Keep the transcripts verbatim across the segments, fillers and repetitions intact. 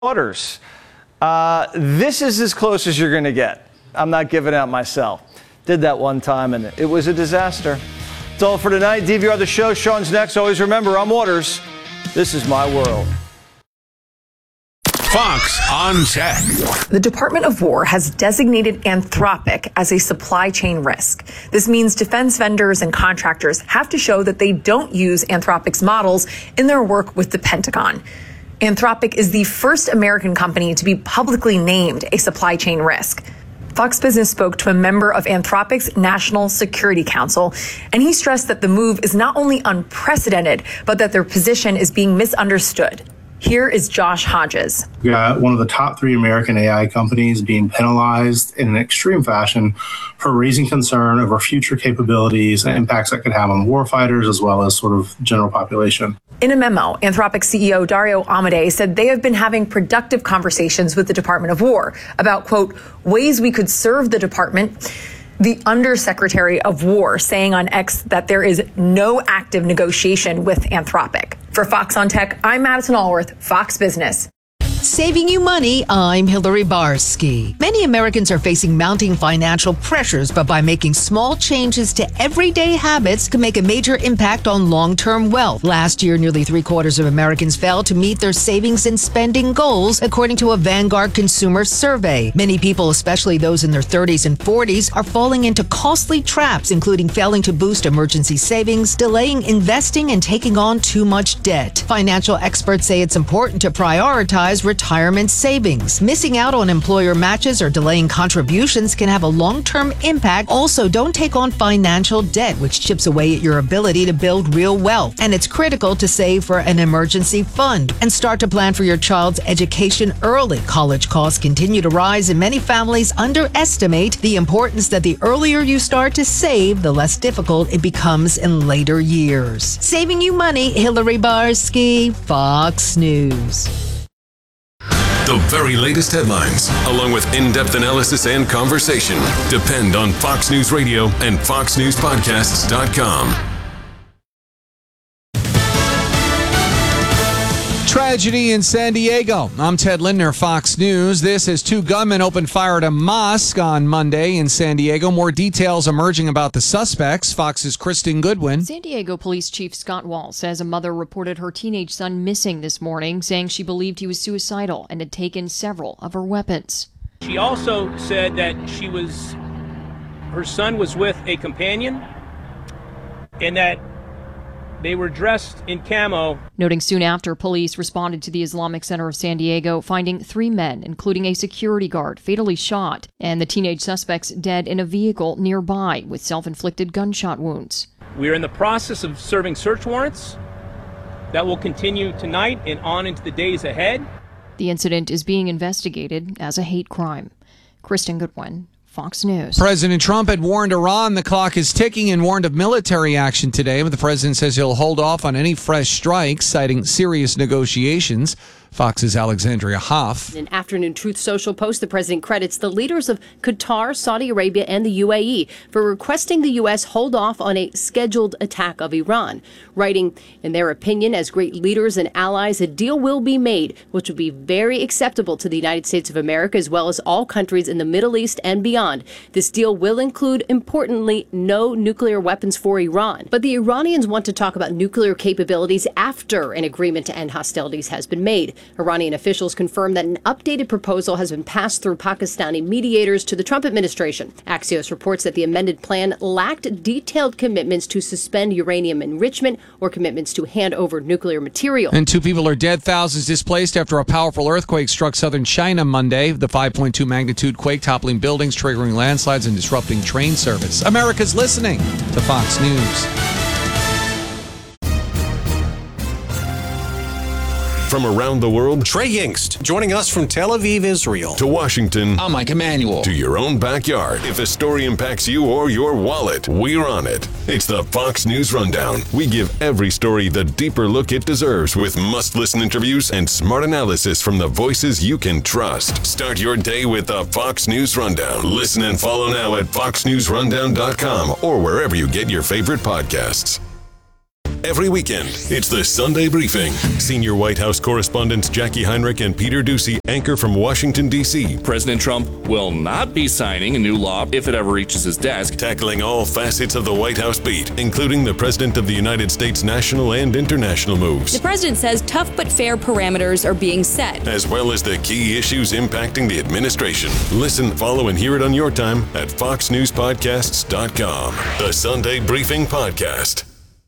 Waters. Uh, this is as close as you're going to get. I'm not giving out myself. Did that one time, and it was a disaster. That's all for tonight. D V R the show. Sean's next. Always remember, I'm Waters. This is my world. Fox on Tech. The Department of War has designated Anthropic as a supply chain risk. This means defense vendors and contractors have to show that they don't use Anthropic's models in their work with the Pentagon. Anthropic is the first American company to be publicly named a supply chain risk. Fox Business spoke to a member of Anthropic's National Security Council, and he stressed that the move is not only unprecedented, but that their position is being misunderstood. Here is Josh Hodges. We got one of the top three American A I companies being penalized in an extreme fashion for raising concern over future capabilities and impacts that could have on warfighters as well as sort of general population. In a memo, Anthropic C E O Dario Amodei said they have been having productive conversations with the Department of War about, quote, ways we could serve the department. The Undersecretary of War saying on X that there is no active negotiation with Anthropic. For Fox on Tech, I'm Madison Allworth, Fox Business. Saving you money, I'm Hillary Barsky. Many Americans are facing mounting financial pressures, but by making small changes to everyday habits can make a major impact on long-term wealth. Last year, nearly three quarters of Americans failed to meet their savings and spending goals, according to a Vanguard consumer survey. Many people, especially those in their thirties and forties, are falling into costly traps, including failing to boost emergency savings, delaying investing, and taking on too much debt. Financial experts say it's important to prioritize retirement savings. Missing out on employer matches or delaying contributions can have a long-term impact. Also, don't take on financial debt, which chips away at your ability to build real wealth. And it's critical to save for an emergency fund and start to plan for your child's education early. College costs continue to rise, and many families underestimate the importance that the earlier you start to save, the less difficult it becomes in later years. Saving you money, Hillary Barsky, Fox News. The very latest headlines, along with in-depth analysis and conversation, depend on Fox News Radio and fox news podcasts dot com. Tragedy in San Diego. I'm Ted Lindner, Fox News. This is two gunmen opened fire at a mosque on Monday in San Diego. More details emerging about the suspects. Fox's Kristen Goodwin. San Diego Police Chief Scott Wall says a mother reported her teenage son missing this morning, saying she believed he was suicidal and had taken several of her weapons. She also said that she was, her son was with a companion and that they were dressed in camo. Noting soon after, police responded to the Islamic Center of San Diego, finding three men, including a security guard, fatally shot, and the teenage suspects dead in a vehicle nearby with self-inflicted gunshot wounds. We are in the process of serving search warrants that will continue tonight and on into the days ahead. The incident is being investigated as a hate crime. Kristen Goodwin, Fox News. President Trump had warned Iran the clock is ticking and warned of military action today, but the president says he'll hold off on any fresh strikes, citing serious negotiations. Fox's Alexandria Hoff. In an afternoon Truth Social post, the president credits the leaders of Qatar, Saudi Arabia, and the U A E for requesting the U S hold off on a scheduled attack of Iran, writing, in their opinion, as great leaders and allies, a deal will be made, which will be very acceptable to the United States of America as well as all countries in the Middle East and beyond. This deal will include, importantly, no nuclear weapons for Iran. But the Iranians want to talk about nuclear capabilities after an agreement to end hostilities has been made. Iranian officials confirmed that an updated proposal has been passed through Pakistani mediators to the Trump administration. Axios reports that the amended plan lacked detailed commitments to suspend uranium enrichment or commitments to hand over nuclear material. And two people are dead, thousands displaced after a powerful earthquake struck southern China Monday. The five point two magnitude quake toppling buildings, triggering landslides and disrupting train service. America's listening to Fox News. From around the world, Trey Yingst, joining us from Tel Aviv, Israel. To Washington. I'm Mike Emanuel. To your own backyard. If a story impacts you or your wallet, we're on it. It's the Fox News Rundown. We give every story the deeper look it deserves with must-listen interviews and smart analysis from the voices you can trust. Start your day with the Fox News Rundown. Listen and follow now at fox news rundown dot com or wherever you get your favorite podcasts. Every weekend, it's the Sunday Briefing. Senior White House correspondents Jackie Heinrich and Peter Doocy anchor from Washington, D C President Trump will not be signing a new law if it ever reaches his desk. Tackling all facets of the White House beat, including the President of the United States national and international moves. The president says tough but fair parameters are being set, as well as the key issues impacting the administration. Listen, follow, and hear it on your time at fox news podcasts dot com. The Sunday Briefing Podcast.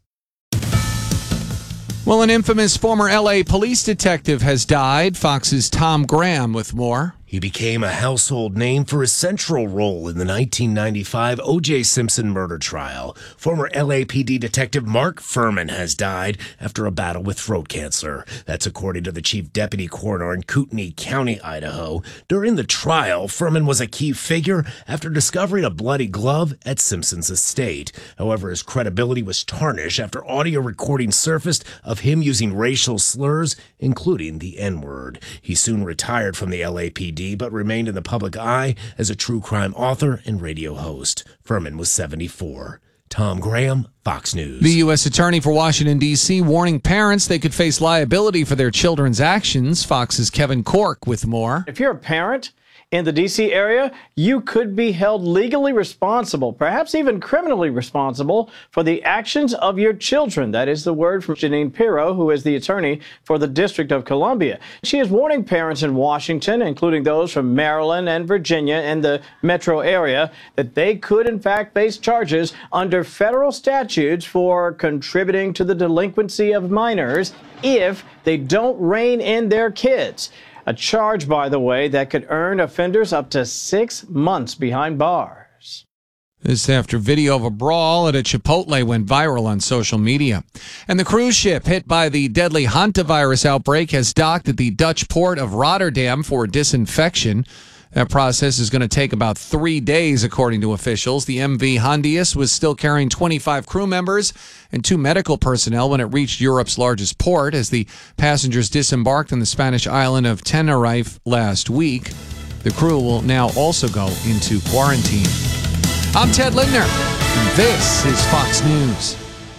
Well, an infamous former L A police detective has died. Fox's Tom Graham with more. He became a household name for his central role in the nineteen ninety-five O J Simpson murder trial. Former L A P D detective Mark Furman has died after a battle with throat cancer. That's according to the chief deputy coroner in Kootenai County, Idaho. During the trial, Furman was a key figure after discovering a bloody glove at Simpson's estate. However, his credibility was tarnished after audio recordings surfaced of him using racial slurs, including the N-word. He soon retired from the L A P D, but remained in the public eye as a true crime author and radio host. Furman was seventy-four. Tom Graham, Fox News. The U S Attorney for Washington, D C warning parents they could face liability for their children's actions. Fox's Kevin Cork with more. If you're a parent in the D C area, you could be held legally responsible, perhaps even criminally responsible, for the actions of your children. That is the word from Jeanine Pirro, who is the attorney for the District of Columbia. She is warning parents in Washington, including those from Maryland and Virginia and the metro area, that they could in fact face charges under federal statutes for contributing to the delinquency of minors if they don't rein in their kids. A charge, by the way, that could earn offenders up to six months behind bars. This after video of a brawl at a Chipotle went viral on social media. And the cruise ship hit by the deadly hantavirus outbreak has docked at the Dutch port of Rotterdam for disinfection. That process is going to take about three days, according to officials. The M V Hondius was still carrying twenty-five crew members and two medical personnel when it reached Europe's largest port as the passengers disembarked on the Spanish island of Tenerife last week. The crew will now also go into quarantine. I'm Ted Lindner, and this is Fox News.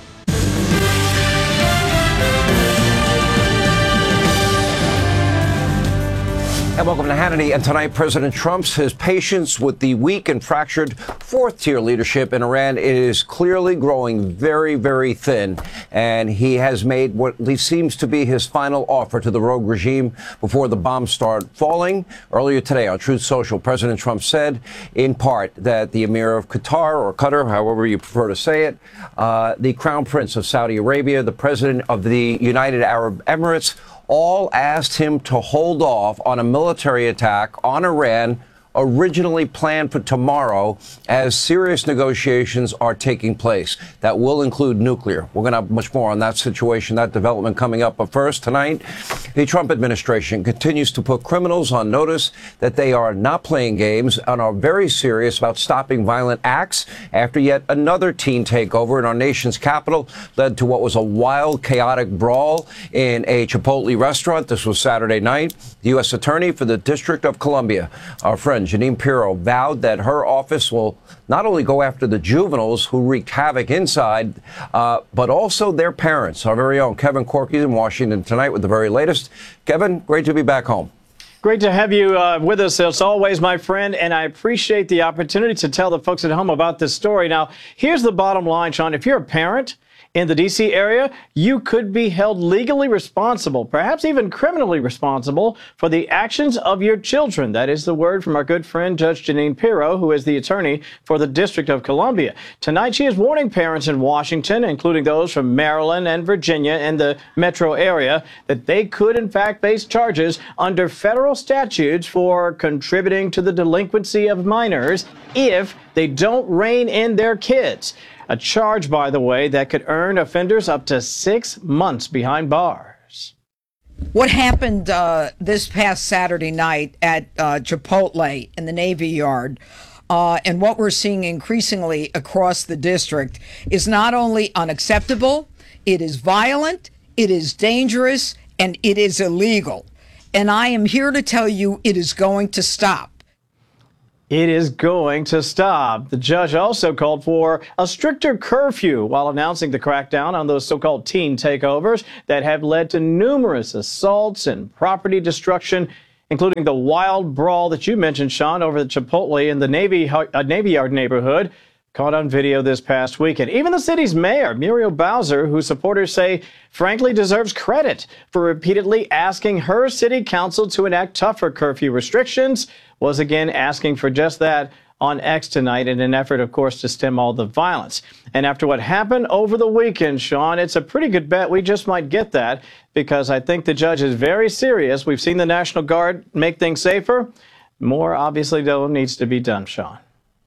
And welcome to Hannity. And tonight, President Trump's his patience with the weak and fractured fourth-tier leadership in Iran. It is clearly growing very, very thin. And he has made what at least seems to be his final offer to the rogue regime before the bombs start falling. Earlier today on Truth Social, President Trump said, in part, that the Emir of Qatar, or Qatar, however you prefer to say it, uh, the Crown Prince of Saudi Arabia, the President of the United Arab Emirates, all asked him to hold off on a military attack on Iran originally planned for tomorrow as serious negotiations are taking place. That will include nuclear. We're going to have much more on that situation, that development coming up. But first, tonight, the Trump administration continues to put criminals on notice that they are not playing games and are very serious about stopping violent acts after yet another teen takeover in our nation's capital led to what was a wild, chaotic brawl in a Chipotle restaurant. This was Saturday night. The U S Attorney for the District of Columbia, our friend Jeanine Pirro, vowed that her office will not only go after the juveniles who wreaked havoc inside, uh, but also their parents. Our very own Kevin Cork is in Washington tonight with the very latest. Kevin, great to be back home. Great to have you uh, with us, as always, my friend, and I appreciate the opportunity to tell the folks at home about this story. Now, here's the bottom line, Sean. If you're a parent in the D C area, you could be held legally responsible, perhaps even criminally responsible, for the actions of your children. That is the word from our good friend, Judge Jeanine Pirro, who is the attorney for the District of Columbia. Tonight, she is warning parents in Washington, including those from Maryland and Virginia and the metro area, that they could, in fact, face charges under federal statutes for contributing to the delinquency of minors if they don't rein in their kids. A charge, by the way, that could earn offenders up to six months behind bars. What happened uh, this past Saturday night at uh, Chipotle in the Navy Yard, uh, and what we're seeing increasingly across the district, is not only unacceptable, it is violent, it is dangerous, and it is illegal. And I am here to tell you it is going to stop. It is going to stop. The judge also called for a stricter curfew while announcing the crackdown on those so-called teen takeovers that have led to numerous assaults and property destruction, including the wild brawl that you mentioned, Sean, over the Chipotle in the Navy, uh, Navy Yard neighborhood, caught on video this past weekend. Even the city's mayor, Muriel Bowser, who supporters say frankly deserves credit for repeatedly asking her city council to enact tougher curfew restrictions, was again asking for just that on X tonight in an effort, of course, to stem all the violence. And after what happened over the weekend, Sean, it's a pretty good bet we just might get that, because I think the judge is very serious. We've seen the National Guard make things safer. More, obviously, though, needs to be done, Sean.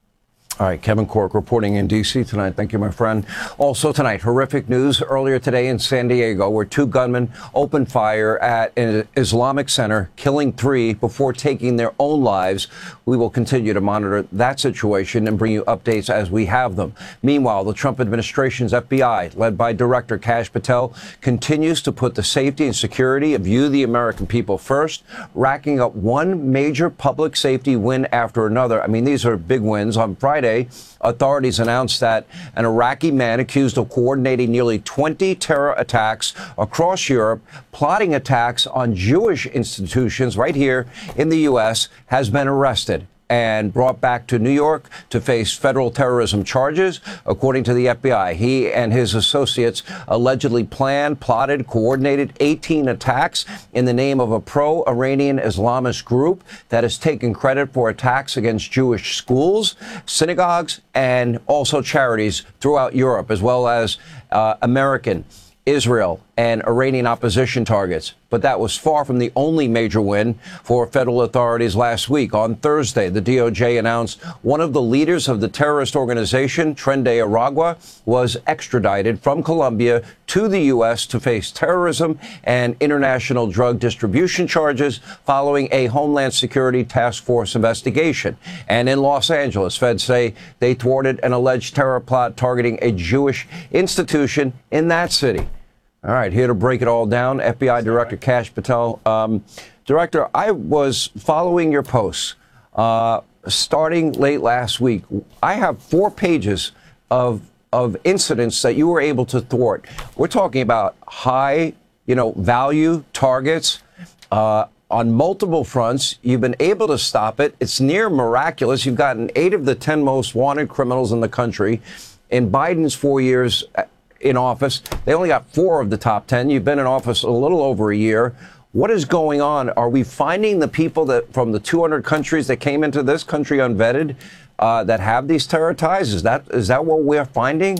All right, Kevin Corke reporting in D C tonight. Thank you, my friend. Also tonight, horrific news earlier today in San Diego, where two gunmen opened fire at an Islamic center, killing three before taking their own lives. We will continue to monitor that situation and bring you updates as we have them. Meanwhile, the Trump administration's F B I, led by Director Kash Patel, continues to put the safety and security of you, the American people, first, racking up one major public safety win after another. I mean, these are big wins. On Friday, authorities announced that an Iraqi man accused of coordinating nearly twenty terror attacks across Europe, plotting attacks on Jewish institutions right here in the U S, has been arrested and brought back to New York to face federal terrorism charges. According to the F B I, he and his associates allegedly planned, plotted, coordinated eighteen attacks in the name of a pro-Iranian Islamist group that has taken credit for attacks against Jewish schools, synagogues, and also charities throughout Europe, as well as uh, American, Israel, and Iranian opposition targets. But that was far from the only major win for federal authorities last week. On Thursday, the D O J announced one of the leaders of the terrorist organization, Tren de Aragua, was extradited from Colombia to the U S to face terrorism and international drug distribution charges following a Homeland Security Task Force investigation. And in Los Angeles, feds say they thwarted an alleged terror plot targeting a Jewish institution in that city. All right, here to break it all down, F B I Director Kash Patel. Um, Director, I was following your posts uh, starting late last week. I have four pages of of incidents that you were able to thwart. We're talking about high, you know, value targets uh, on multiple fronts. You've been able to stop it. It's near miraculous. You've gotten eight of the ten most wanted criminals in the country. In Biden's four years in office, they only got four of the top ten. You've been in office a little over a year. What is going on? Are we finding the people that from the two hundred countries that came into this country unvetted uh, that have these terror ties? Is that is that what we're finding?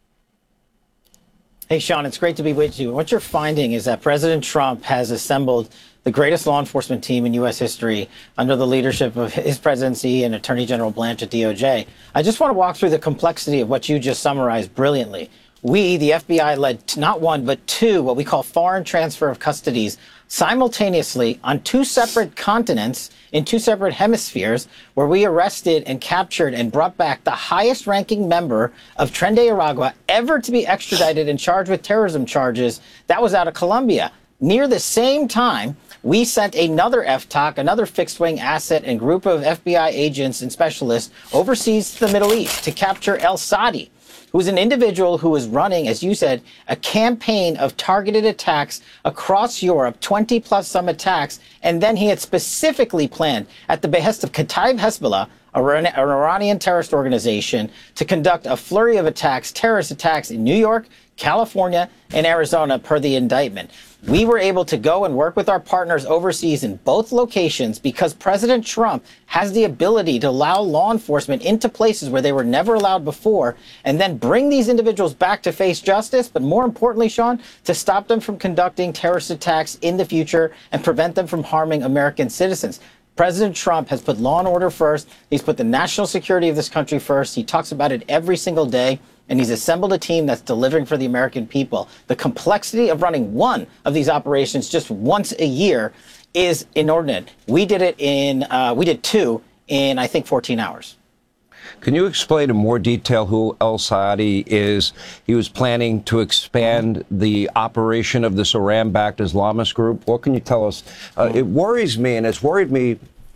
Hey, Sean, it's great to be with you. What you're finding is that President Trump has assembled the greatest law enforcement team in U S history under the leadership of his presidency and Attorney General Blanche at D O J. I just want to walk through the complexity of what you just summarized brilliantly. We, the F B I, led not one, but two, what we call foreign transfer of custodies simultaneously on two separate continents in two separate hemispheres, where we arrested and captured and brought back the highest ranking member of Tren de Aragua ever to be extradited and charged with terrorism charges. That was out of Colombia. Near the same time, we sent another F T O C, another fixed-wing asset and group of F B I agents and specialists overseas to the Middle East to capture El Sadi, who's an individual who was running, as you said, a campaign of targeted attacks across Europe, twenty plus some attacks, and then he had specifically planned, at the behest of Kataib Hezbollah, an Iranian terrorist organization, to conduct a flurry of attacks, terrorist attacks in New York, California, and Arizona, per the indictment. We were able to go and work with our partners overseas in both locations because President Trump has the ability to allow law enforcement into places where they were never allowed before, and then bring these individuals back to face justice, but more importantly, Sean, to stop them from conducting terrorist attacks in the future and prevent them from harming American citizens. President Trump has put law and order first. He's put the national security of this country first. He talks about it every single day. And he's assembled a team that's delivering for the American people. The complexity of running one of these operations just once a year is inordinate. We did it in, uh, we did two in, I think, fourteen hours. Can you explain in more detail who El Sadi is? He was planning to expand the operation of this Iran-backed Islamist group. What can you tell us? Uh, it worries me, and it's worried me,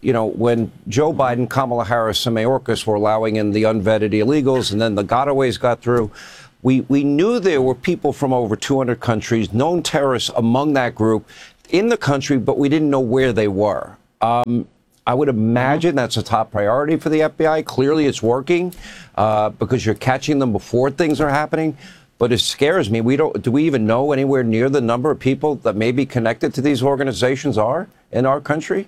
you know, when Joe Biden, Kamala Harris, and Mayorkas were allowing in the unvetted illegals, and then the gotaways got through, we, we knew there were people from over two hundred countries, known terrorists among that group in the country, but we didn't know where they were. Um, I would imagine that's a top priority for the F B I. Clearly, it's working uh, because you're catching them before things are happening. But it scares me. We don't. Do we even know anywhere near the number of people that may be connected to these organizations are in our country?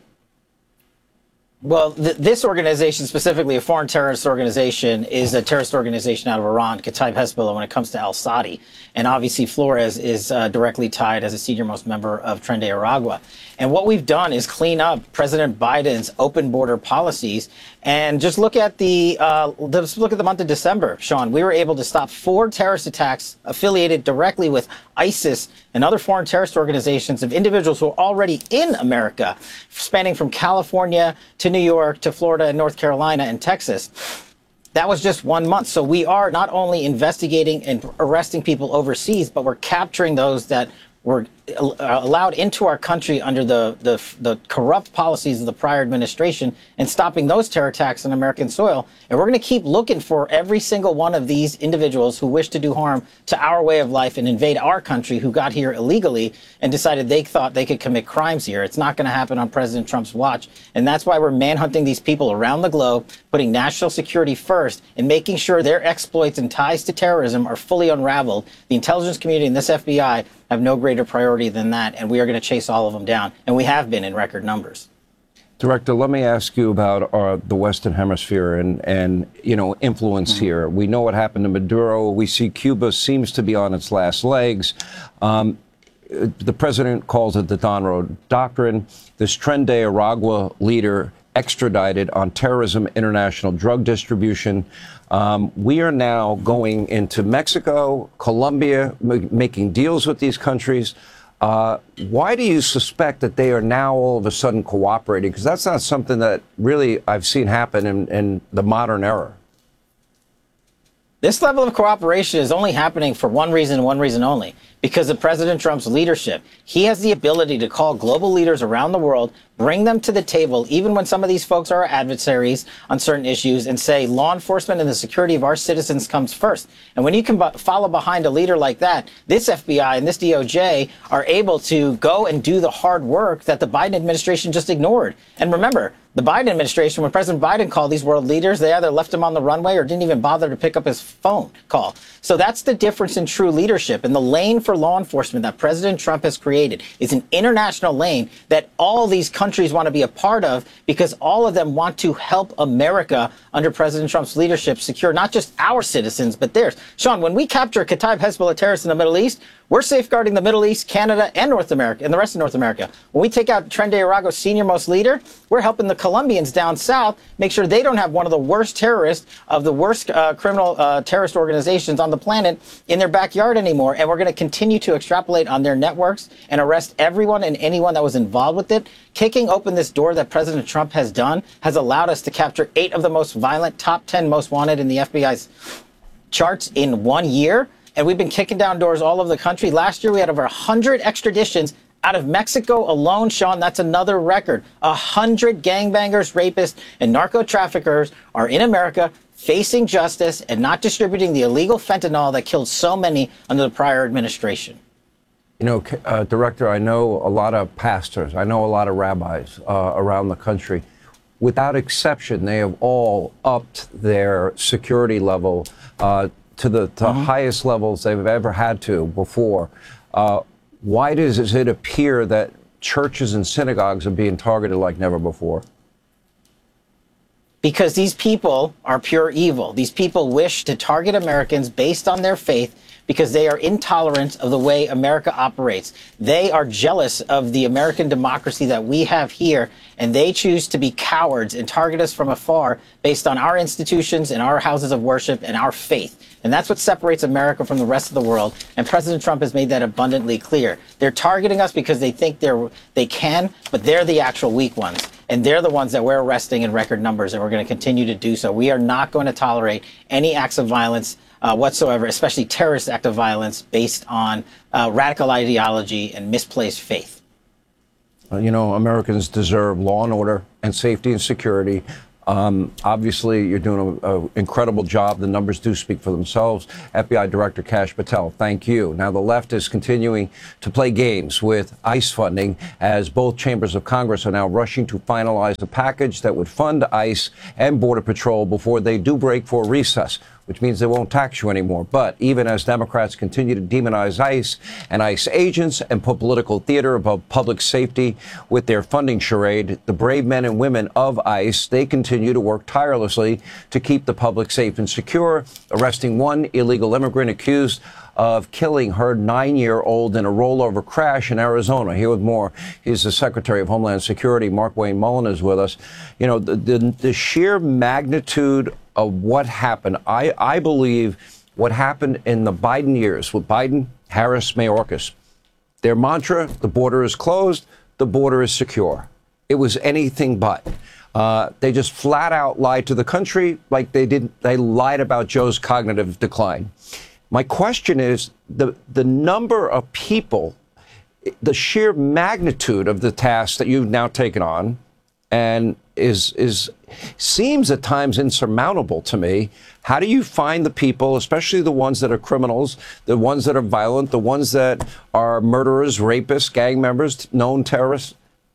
Well, th this organization, specifically a foreign terrorist organization, is a terrorist organization out of Iran, Kataib Hezbollah, when it comes to al-Sadi. And obviously Flores is uh, directly tied as a senior-most member of Tren de Aragua. And what we've done is clean up President Biden's open border policies. And just look at the, uh, just look at the month of December, Sean. We were able to stop four terrorist attacks affiliated directly with ISIS and other foreign terrorist organizations of individuals who are already in America, spanning from California to New York to Florida and North Carolina and Texas. That was just one month. So we are not only investigating and arresting people overseas, but we're capturing those that were allowed into our country under the, the, the corrupt policies of the prior administration and stopping those terror attacks on American soil. And we're going to keep looking for every single one of these individuals who wish to do harm to our way of life and invade our country, who got here illegally and decided they thought they could commit crimes here. It's not going to happen on President Trump's watch. And that's why we're manhunting these people around the globe, putting national security first and making sure their exploits and ties to terrorism are fully unraveled. The intelligence community and this F B I have no greater priority than that, and we are going to chase all of them down, and we have been in record numbers. Director, let me ask you about uh, the Western Hemisphere and, and you know, influence mm-hmm. here. We know what happened to Maduro. We see Cuba seems to be on its last legs. Um, the president calls it the Donroe Doctrine. This Tren de Aragua leader extradited on terrorism, international drug distribution. Um, we are now going into Mexico, Colombia, m- making deals with these countries. Uh, why do you suspect that they are now all of a sudden cooperating? Because that's not something that really I've seen happen in, in the modern era. This level of cooperation is only happening for one reason, one reason only, because of President Trump's leadership. He has the ability to call global leaders around the world, bring them to the table, even when some of these folks are adversaries on certain issues, and say law enforcement and the security of our citizens comes first. And when you can b- follow behind a leader like that, this F B I and this D O J are able to go and do the hard work that the Biden administration just ignored. And remember, the Biden administration, when President Biden called these world leaders, they either left him on the runway or didn't even bother to pick up his phone call. So that's the difference in true leadership. And the lane for law enforcement that President Trump has created is an international lane that all these countries want to be a part of, because all of them want to help America under President Trump's leadership secure not just our citizens, but theirs. Sean, when we capture Kataib Hezbollah terrorists in the Middle East, we're safeguarding the Middle East, Canada, and North America, and the rest of North America. When we take out Tren de Aragua's senior-most leader, we're helping the Colombians down south make sure they don't have one of the worst terrorists of the worst uh, criminal uh, terrorist organizations on the planet in their backyard anymore. And we're going to continue to extrapolate on their networks and arrest everyone and anyone that was involved with it. Kicking open this door that President Trump has done has allowed us to capture eight of the most violent, top ten most wanted in the F B I's charts in one year. And we've been kicking down doors all over the country. Last year, we had over one hundred extraditions out of Mexico alone, Sean. That's another record. one hundred gangbangers, rapists, and narco traffickers are in America facing justice and not distributing the illegal fentanyl that killed so many under the prior administration. You know, uh, Director, I know a lot of pastors. I know a lot of rabbis uh, around the country. Without exception, they have all upped their security level uh, to the to mm-hmm. highest levels they've ever had to before. Uh, why does it appear that churches and synagogues are being targeted like never before? Because these people are pure evil. These people wish to target Americans based on their faith because they are intolerant of the way America operates. They are jealous of the American democracy that we have here, and they choose to be cowards and target us from afar based on our institutions and our houses of worship and our faith. And that's what separates America from the rest of the world. And President Trump has made that abundantly clear. They're targeting us because they think they're they can, but they're the actual weak ones. And they're the ones that we're arresting in record numbers, and we're going to continue to do so. We are not going to tolerate any acts of violence uh, whatsoever, especially terrorist act of violence based on uh, radical ideology and misplaced faith. Uh, you know, Americans deserve law and order and safety and security. Um, obviously, you're doing an incredible job. The numbers do speak for themselves. F B I Director Kash Patel, thank you. Now, the left is continuing to play games with ICE funding as both chambers of Congress are now rushing to finalize a package that would fund ICE and Border Patrol before they do break for recess, which means they won't tax you anymore. But even as Democrats continue to demonize ICE and ICE agents and put political theater above public safety with their funding charade, the brave men and women of ICE, they continue to work tirelessly to keep the public safe and secure, arresting one illegal immigrant accused of killing her nine-year-old in a rollover crash in Arizona. Here with more, he's the Secretary of Homeland Security. Markwayne Mullin is with us. You know, the, the, the sheer magnitude of what happened, I, I believe what happened in the Biden years with Biden, Harris, Mayorkas, their mantra, the border is closed, the border is secure. It was anything but. Uh, they just flat out lied to the country like they did. They lied about Joe's cognitive decline. My question is the, the number of people, the sheer magnitude of the task that you've now taken on and is is seems at times insurmountable to me. How do you find the people, especially the ones that are criminals, the ones that are violent, the ones that are murderers, rapists, gang members, known terrorists?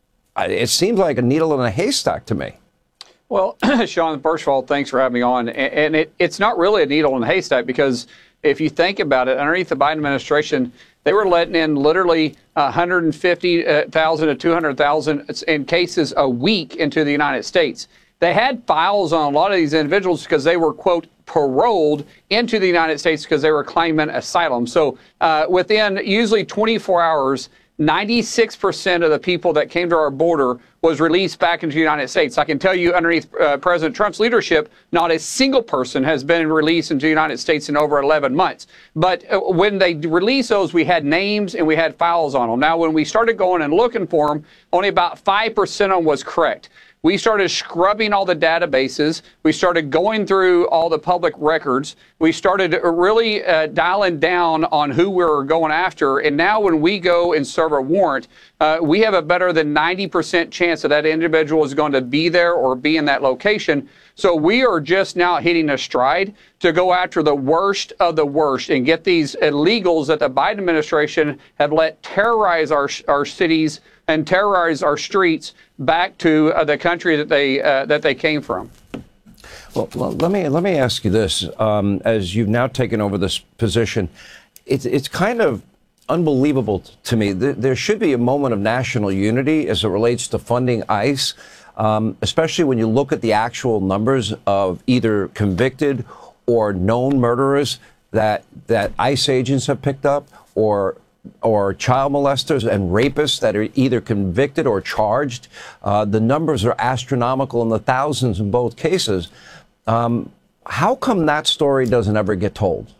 It seems like a needle in a haystack to me. Well, Sean, first of all, thanks for having me on. And it, it's not really a needle in a haystack because if you think about it, underneath the Biden administration, they were letting in literally one hundred fifty thousand to two hundred thousand in cases a week into the United States. They had files on a lot of these individuals because they were, quote, paroled into the United States because they were claiming asylum. So uh, within usually twenty-four hours, ninety-six percent of the people that came to our border was released back into the United States. I can tell you underneath uh, President Trump's leadership, not a single person has been released into the United States in over eleven months. But uh, when they released those, we had names and we had files on them. Now, when we started going and looking for them, only about five percent of them was correct. We started scrubbing all the databases. We started going through all the public records. We started really uh, dialing down on who we were going after. And now when we go and serve a warrant, uh, we have a better than ninety percent chance that that individual is going to be there or be in that location. So we are just now hitting a stride to go after the worst of the worst and get these illegals that the Biden administration have let terrorize our, our cities and terrorize our streets back to uh, the country that they uh, that they came from. Well, well, let me let me ask you this: um, as you've now taken over this position, it's it's kind of unbelievable to me. There should be a moment of national unity as it relates to funding ICE, um, especially when you look at the actual numbers of either convicted or known murderers that that ICE agents have picked up, or or child molesters and rapists that are either convicted or charged. Uh, the numbers are astronomical in the thousands in both cases. Um, how come that story doesn't ever get told?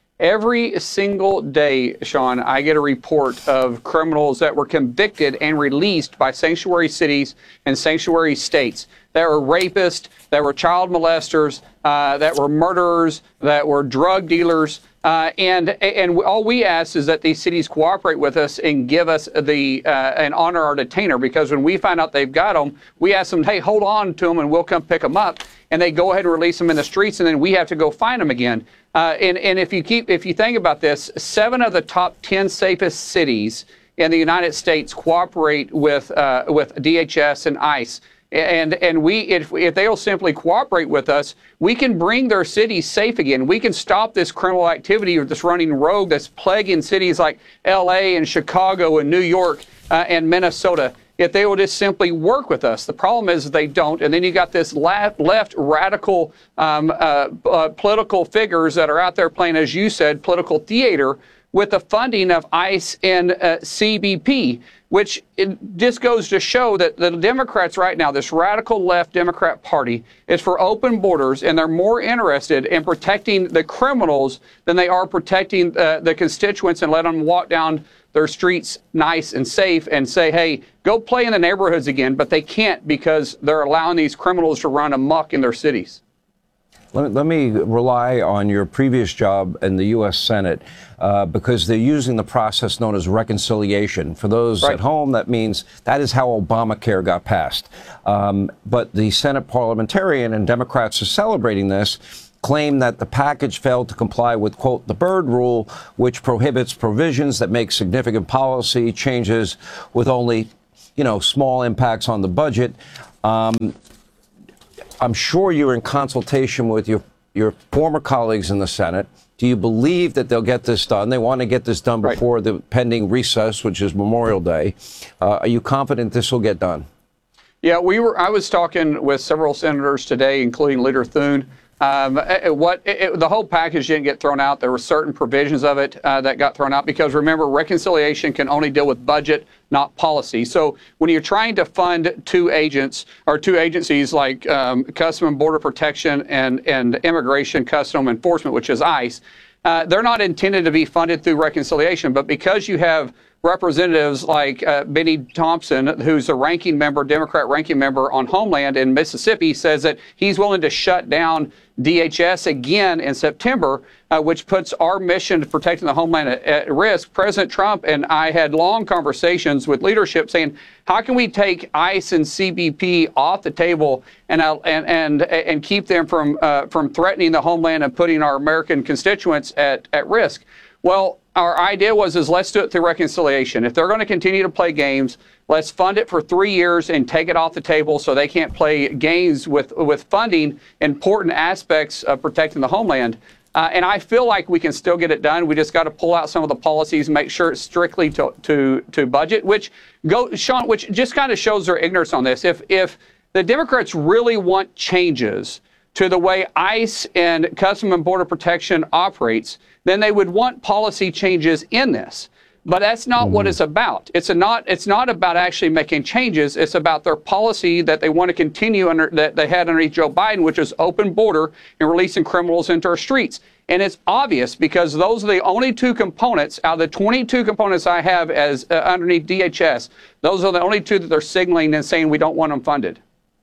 Every single day, Sean, I get a report of criminals that were convicted and released by sanctuary cities and sanctuary states that were rapists, that were child molesters, uh, that were murderers, that were drug dealers. Uh, and and all we ask is that these cities cooperate with us and give us the uh, and honor our detainer, because when we find out they've got them, we ask them, hey, hold on to them and we'll come pick them up. And they go ahead and release them in the streets, and then we have to go find them again. Uh, and and if you keep if you think about this, seven of the top ten safest cities in the United States cooperate with uh, with D H S and ICE. And and we if if they'll simply cooperate with us, we can bring their cities safe again. We can stop this criminal activity or this running rogue that's plaguing cities like L A and Chicago and New York uh, and Minnesota. If they will just simply work with us. The problem is they don't. And then you got this left, left radical um, uh, uh, political figures that are out there playing, as you said, political theater with the funding of ICE and uh, C B P, which it just goes to show that the Democrats right now, this radical left Democrat Party, is for open borders, and they're more interested in protecting the criminals than they are protecting uh, the constituents and let them walk down their streets nice and safe and say, hey, go play in the neighborhoods again. But they can't, because they're allowing these criminals to run amok in their cities. Let me, let me rely on your previous job in the U S Senate uh, because they're using the process known as reconciliation. For those right. at home, that means that is how Obamacare got passed. Um, but the Senate parliamentarian, and Democrats are celebrating this, claim that the package failed to comply with, quote, the Byrd Rule, which prohibits provisions that make significant policy changes with only, you know, small impacts on the budget. Um, I'm sure you're in consultation with your, your former colleagues in the Senate. Do you believe that they'll get this done? They want to get this done before right. the pending recess, which is Memorial Day. Uh, are you confident this will get done? Yeah, we were. I was talking with several senators today, including Leader Thune. Um, what it, it, the whole package didn't get thrown out. There were certain provisions of it uh, that got thrown out because, remember, reconciliation can only deal with budget, not policy. So when you're trying to fund two agents or two agencies like um, Custom and Border Protection and, and Immigration Custom Enforcement, which is ICE, uh, they're not intended to be funded through reconciliation. But because you have representatives like uh, Benny Thompson, who's the ranking member, Democrat ranking member on Homeland in Mississippi, says that he's willing to shut down D H S again in September, uh, which puts our mission to protecting the homeland at, at risk. President Trump and I had long conversations with leadership saying, how can we take ICE and C B P off the table and uh, and and and keep them from uh, from threatening the homeland and putting our American constituents at, at risk? Well, our idea was is let's do it through reconciliation. If they're going to continue to play games, let's fund it for three years and take it off the table so they can't play games with, with funding important aspects of protecting the homeland. Uh, and I feel like we can still get it done. We just got to pull out some of the policies and make sure it's strictly to, to, to budget, which go, Sean, which just kind of shows their ignorance on this. If, if the Democrats really want changes to the way ICE and Custom and Border Protection operates, then they would want policy changes in this. But that's not mm-hmm. what it's about. It's a not. It's not about actually making changes. It's about their policy that they want to continue under that they had underneath Joe Biden, which is open border and releasing criminals into our streets. And it's obvious because those are the only two components out of the twenty-two components I have as uh, underneath D H S. Those are the only two that they're signaling and saying we don't want them funded.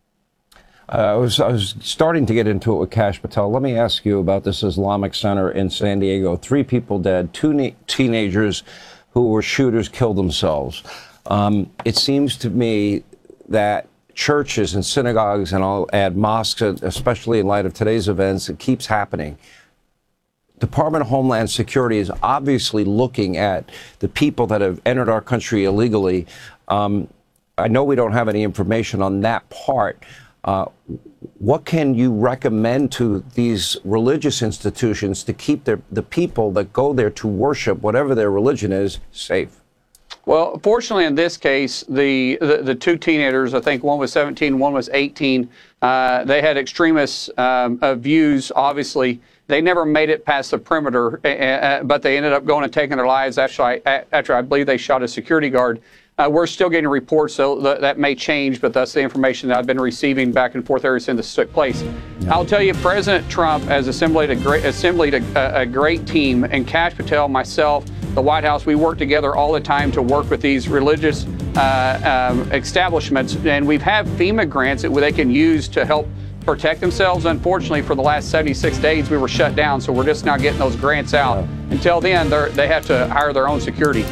Uh, I was I was starting to get into it with Kash Patel. Let me ask you about this Islamic Center in San Diego. Three people dead, two ne- teenagers who were shooters killed themselves. Um, it seems to me that churches and synagogues, and I'll add mosques, especially in light of today's events, it keeps happening. Department of Homeland Security is obviously looking at the people that have entered our country illegally. Um, I know we don't have any information on that part. Uh, what can you recommend to these religious institutions to keep their, the people that go there to worship, whatever their religion is, safe? Well, fortunately, in this case, the, the, the two teenagers, I think one was seventeen, one was eighteen, uh, they had extremist um, uh, views, obviously. They never made it past the perimeter, uh, but they ended up going and taking their lives after I, after I believe they shot a security guard. Uh, we're still getting reports, so th- that may change, but that's the information that I've been receiving back and forth ever since this took place. Yeah. I'll tell you, President Trump has assembled a great, assembled a, a great team, and Kash Patel, myself, the White House, we work together all the time to work with these religious uh, um, establishments, and we've had FEMA grants that they can use to help protect themselves. Unfortunately, for the last seventy-six days, we were shut down, so we're just now getting those grants out. Yeah. Until then, they're, they have to hire their own security.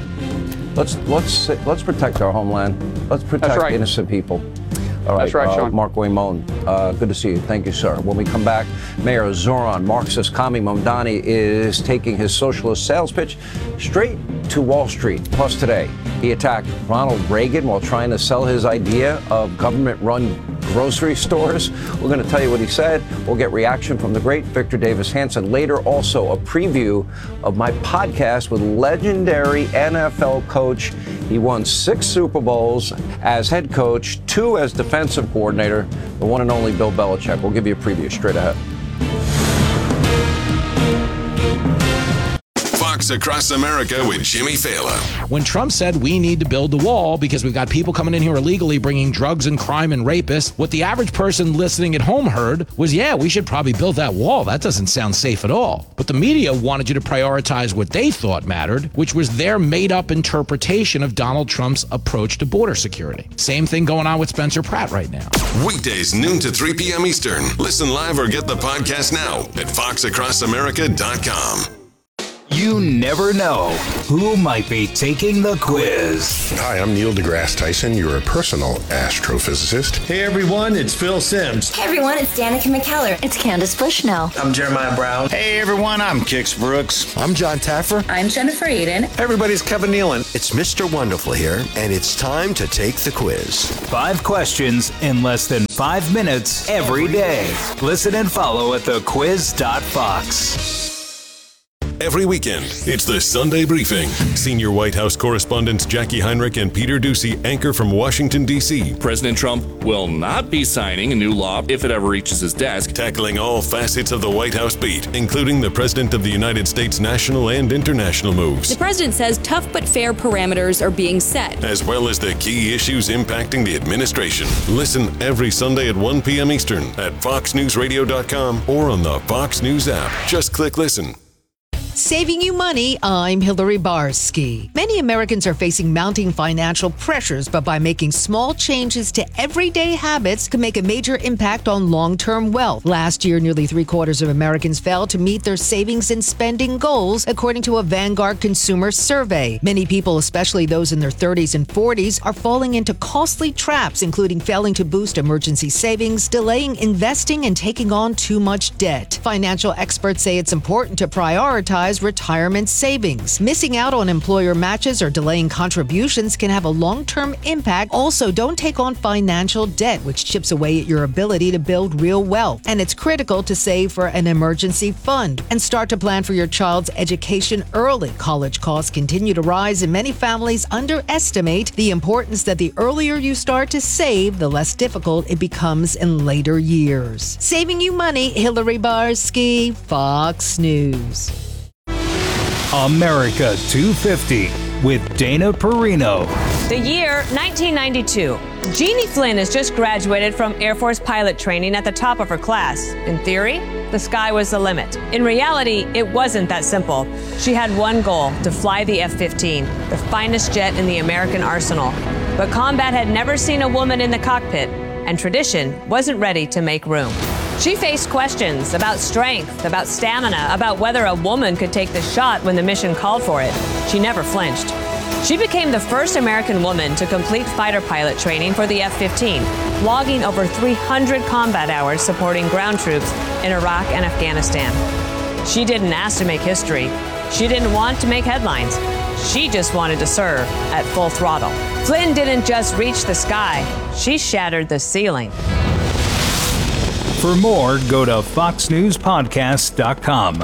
Let's let's let's protect our homeland. Let's protect right. innocent people. All right, That's right, uh, Sean. Mark Waymon, uh, good to see you. Thank you, sir. When we come back, Mayor Zoran Marxist Kami Mamdani is taking his socialist sales pitch straight to Wall Street. Plus today, he attacked Ronald Reagan while trying to sell his idea of government-run grocery stores. We're going to tell you what he said. We'll get reaction from the great Victor Davis Hanson. Later, also a preview of my podcast with legendary N F L coach. He won six Super Bowls as head coach, two as defensive coordinator, the one and only Bill Belichick. We'll give you a preview straight ahead. Fox Fox Across America with Jimmy Fallon. When Trump said we need to build the wall because we've got people coming in here illegally bringing drugs and crime and rapists, what the average person listening at home heard was, yeah, we should probably build that wall. That doesn't sound safe at all. But the media wanted you to prioritize what they thought mattered, which was their made-up interpretation of Donald Trump's approach to border security. Same thing going on with Spencer Pratt right now. Weekdays noon to three p.m. Eastern. Listen live or get the podcast now at fox across america dot com. You never know who might be taking the quiz. Hi, I'm Neil deGrasse Tyson, your personal astrophysicist. Hey everyone, it's Phil Simms. Hey everyone, it's Danica McKellar. It's Candace Bushnell. I'm Jeremiah Brown. Hey everyone, I'm Kix Brooks. I'm John Taffer. I'm Jennifer Aiden. Hey everybody, it's Kevin Nealon. It's Mister Wonderful here, and it's time to take the quiz. Five questions in less than five minutes every day. Listen and follow at the quiz dot fox. Every weekend, it's the Sunday Briefing. Senior White House correspondents Jackie Heinrich and Peter Doocy anchor from Washington, D C President Trump will not be signing a new law if it ever reaches his desk. Tackling all facets of the White House beat, including the President of the United States national and international moves. The president says tough but fair parameters are being set, as well as the key issues impacting the administration. Listen every Sunday at one p.m. Eastern at fox news radio dot com or on the Fox News app. Just click listen. Saving you money, I'm Hillary Barsky. Many Americans are facing mounting financial pressures, but by making small changes to everyday habits can make a major impact on long-term wealth. Last year, nearly three quarters of Americans failed to meet their savings and spending goals, according to a Vanguard consumer survey. Many people, especially those in their thirties and forties, are falling into costly traps, including failing to boost emergency savings, delaying investing, and taking on too much debt. Financial experts say it's important to prioritize retirement savings. Missing out on employer matches or delaying contributions can have a long-term impact. Also, don't take on financial debt, which chips away at your ability to build real wealth. And it's critical to save for an emergency fund and start to plan for your child's education early. College costs continue to rise, and many families underestimate the importance that the earlier you start to save, the less difficult it becomes in later years. Saving you money, Hillary Barsky, Fox News. America two fifty with Dana Perino. The year nineteen ninety-two. Jeannie Flynn has just graduated from Air Force pilot training at the top of her class. In theory, the sky was the limit. In reality, it wasn't that simple. She had one goal, to fly the F fifteen, the finest jet in the American arsenal. But combat had never seen a woman in the cockpit, and tradition wasn't ready to make room. She faced questions about strength, about stamina, about whether a woman could take the shot when the mission called for it. She never flinched. She became the first American woman to complete fighter pilot training for the F fifteen, logging over three hundred combat hours supporting ground troops in Iraq and Afghanistan. She didn't ask to make history. She didn't want to make headlines. She just wanted to serve at full throttle. Flynn didn't just reach the sky. She shattered the ceiling. For more, go to fox news podcast dot com.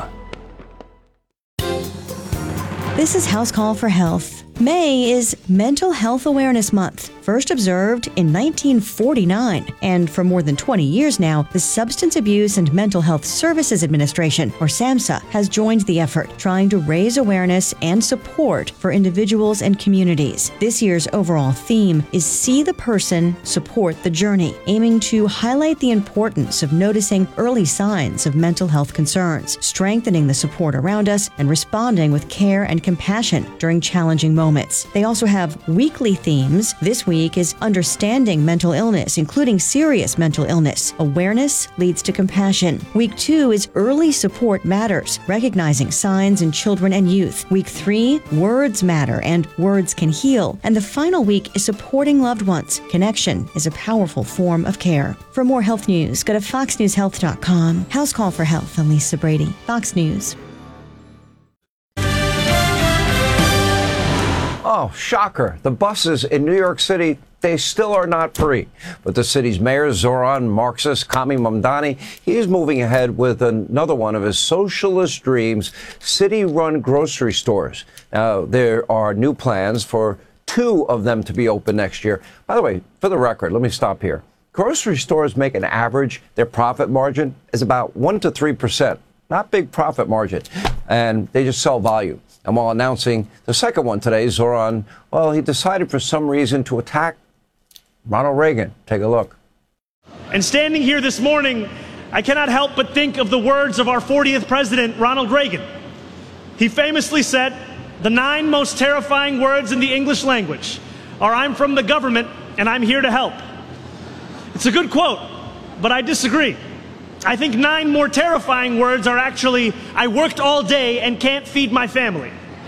This is House Call for Health. May is Mental Health Awareness Month, first observed in nineteen forty-nine. And for more than twenty years now, the Substance Abuse and Mental Health Services Administration, or SAMHSA, has joined the effort, trying to raise awareness and support for individuals and communities. This year's overall theme is See the Person, Support the Journey, aiming to highlight the importance of noticing early signs of mental health concerns, strengthening the support around us, and responding with care and compassion during challenging moments. They also have weekly themes. This week is Understanding Mental Illness, including serious mental illness. Awareness leads to compassion. Week two is Early Support Matters, recognizing signs in children and youth. Week three, Words Matter and Words Can Heal. And the final week is Supporting Loved Ones. Connection is a powerful form of care. For more health news, go to fox news health dot com. House Call for Health. I'm Lisa Brady, Fox News. Oh, shocker. The buses in New York City, they still are not free. But the city's mayor, Zoran Marxist Kami Mamdani, he's moving ahead with another one of his socialist dreams, city-run grocery stores. Now, there are new plans for two of them to be open next year. By the way, for the record, let me stop here. Grocery stores make an average, their profit margin is about one to three percent. Not big profit margin. And they just sell volume. And while announcing the second one today, Zoran, well, he decided for some reason to attack Ronald Reagan. Take a look. And standing here this morning, I cannot help but think of the words of our fortieth president, Ronald Reagan. He famously said, "The nine most terrifying words in the English language are 'I'm from the government and I'm here to help.'" It's a good quote, but I disagree. I think nine more terrifying words are actually, "I worked all day and can't feed my family."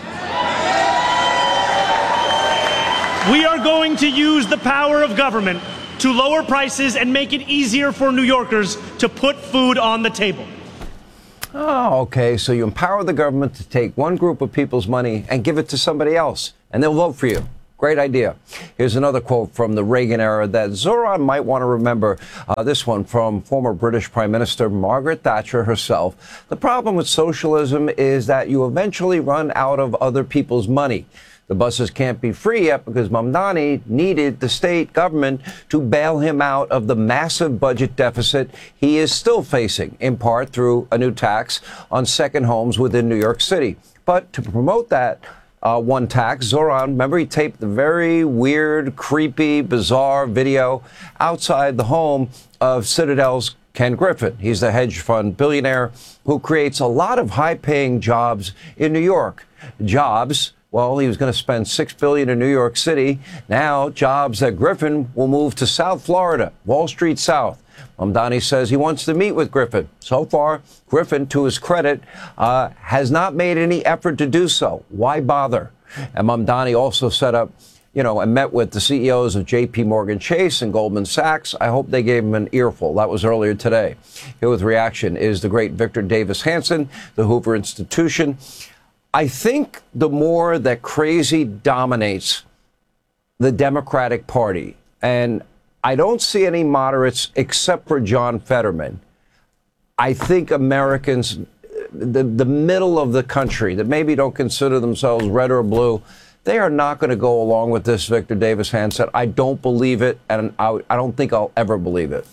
We are going to use the power of government to lower prices and make it easier for New Yorkers to put food on the table. Oh, okay. So you empower the government to take one group of people's money and give it to somebody else, and they'll vote for you. Great idea. Here's another quote from the Reagan era that Zoran might want to remember. Uh, this one from former British Prime Minister Margaret Thatcher herself. "The problem with socialism is that you eventually run out of other people's money. The buses can't be free yet because Mamdani needed the state government to bail him out of the massive budget deficit he is still facing, in part through a new tax on second homes within New York City. But to promote that uh, one tax, Zoran, remember he taped the very weird, creepy, bizarre video outside the home of Citadel's Ken Griffin. He's the hedge fund billionaire who creates a lot of high-paying jobs in New York. Jobs, well, he was going to spend six billion dollars in New York City. Now, jobs that Griffin will move to South Florida, Wall Street South. Mamdani says he wants to meet with Griffin. So far, Griffin, to his credit, uh, has not made any effort to do so. Why bother? And Mamdani also set up, you know, and met with the C E Os of J P Morgan Chase and Goldman Sachs. I hope they gave him an earful. That was earlier today. Here with reaction is the great Victor Davis Hanson, the Hoover Institution. I think the more that crazy dominates the Democratic Party, and I don't see any moderates except for John Fetterman, I think Americans, the, the middle of the country that maybe don't consider themselves red or blue, they are not going to go along with this, Victor Davis Hanson. I don't believe it, and I, I don't think I'll ever believe it.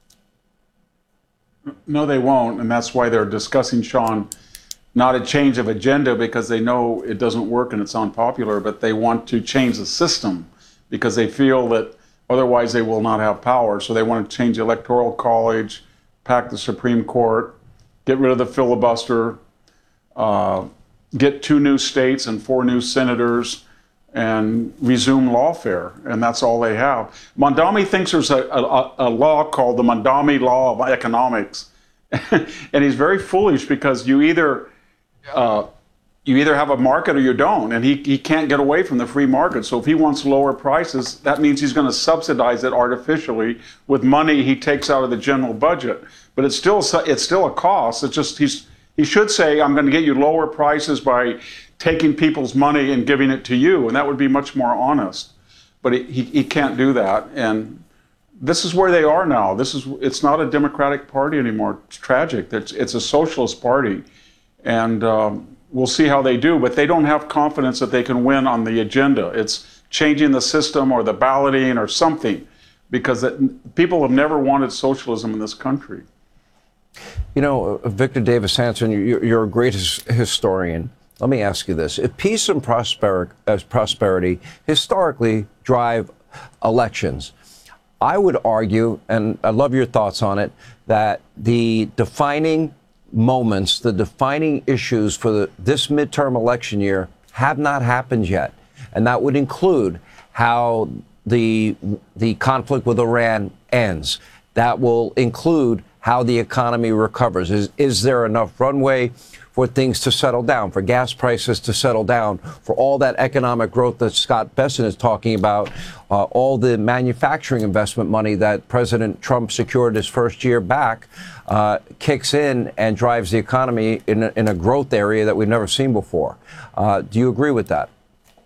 No, they won't, and that's why they're discussing, Sean, not a change of agenda because they know it doesn't work and it's unpopular, but they want to change the system because they feel that otherwise they will not have power. So they want to change the Electoral College, pack the Supreme Court, get rid of the filibuster, uh, get two new states and four new senators, and resume lawfare. And that's all they have. Mamdani thinks there's a, a, a law called the Mamdani Law of Economics. And he's very foolish because you either uh, you either have a market or you don't, and he, he can't get away from the free market. So if he wants lower prices, that means he's going to subsidize it artificially with money he takes out of the general budget. But it's still it's still a cost. It's just he's he should say, I'm going to get you lower prices by taking people's money and giving it to you, and that would be much more honest. But he, he, he can't do that, and this is where they are now. This is it's not a Democratic Party anymore. It's tragic. It's, it's a socialist party, and um, we'll see how they do. But they don't have confidence that they can win on the agenda. It's changing the system or the balloting or something, because it, people have never wanted socialism in this country. You know, Victor Davis Hanson, you're, you're a great his, historian. Let me ask you this. If peace and prosper, uh, prosperity historically drive elections, I would argue, and I love your thoughts on it, that the defining moments, the defining issues for the, this midterm election year have not happened yet. And that would include how the, the conflict with Iran ends. That will include how the economy recovers. Is, is there enough runway for things to settle down, for gas prices to settle down, for all that economic growth that Scott Bessent is talking about, uh, all the manufacturing investment money that President Trump secured his first year back uh, kicks in and drives the economy in a, in a growth area that we've never seen before. Uh, do you agree with that?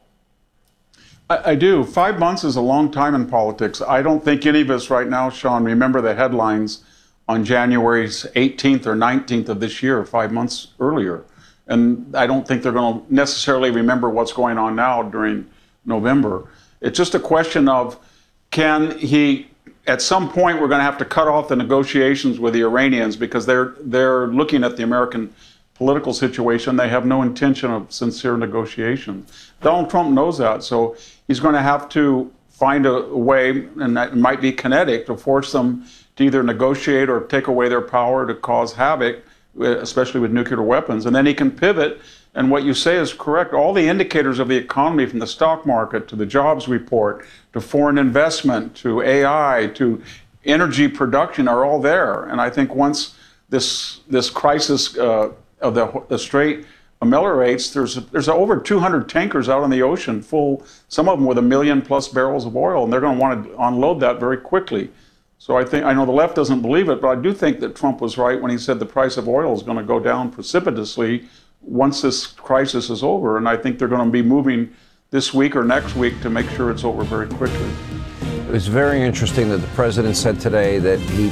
I, I do. Five months is a long time in politics. I don't think any of us right now, Sean, remember the headlines on January eighteenth or nineteenth of this year, five months earlier. And I don't think they're going to necessarily remember what's going on now during November. It's just a question of, can he, at some point, we're going to have to cut off the negotiations with the Iranians because they're, they're looking at the American political situation. They have no intention of sincere negotiation. Donald Trump knows that, so he's going to have to find a way, and that might be kinetic, to force them to either negotiate or take away their power to cause havoc, especially with nuclear weapons. And then he can pivot. And what you say is correct. All the indicators of the economy, from the stock market to the jobs report to foreign investment to A I to energy production, are all there. And I think once this this crisis uh, of the, the Strait ameliorates, there's there's over two hundred tankers out on the ocean, full, some of them with a million plus barrels of oil, and they're going to want to unload that very quickly. So I think, I know the left doesn't believe it, but I do think that Trump was right when he said the price of oil is going to go down precipitously once this crisis is over. And I think they're going to be moving this week or next week to make sure it's over very quickly. It was very interesting that the president said today that he